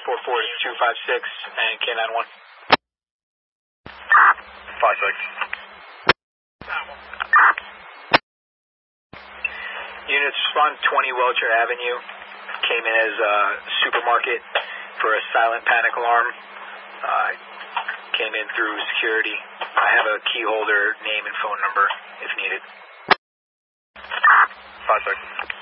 444 to 256 and K91. 56. Units respond 20 Welcher Avenue. Came in as a supermarket for a silent panic alarm. Came in through security. I have a key holder, name and phone number if needed. 56.